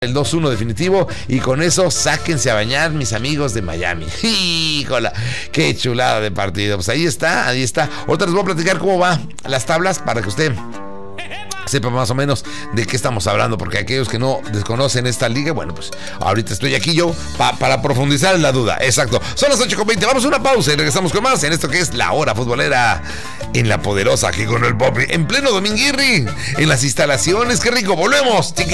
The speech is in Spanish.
El 2-1 definitivo y con eso sáquense a bañar mis amigos de Miami. ¡Híjola! ¡Qué chulada de partido! Pues ahí está, ahí está. Ahorita les voy a platicar cómo va las tablas para que usted sepa más o menos de qué estamos hablando, porque aquellos que no desconocen esta liga, bueno, pues ahorita estoy aquí yo para profundizar en la duda. Exacto. Son las 8:20. Vamos a una pausa y regresamos con más en esto que es La Hora Futbolera en La Poderosa, aquí con el Popi, en pleno Dominguirri, en las instalaciones. ¡Qué rico! ¡Volvemos!